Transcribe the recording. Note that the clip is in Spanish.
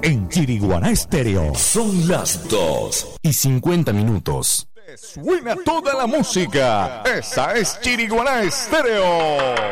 en Chiriguaná Estéreo. Son las 2:50. Suena toda la música. Esa es Chiriguaná Estéreo.